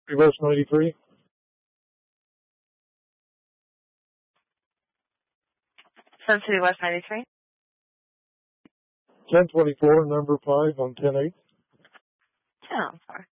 West 93. 7 City West 93. 1024, number 5 on 10-8. Oh, I'm sorry.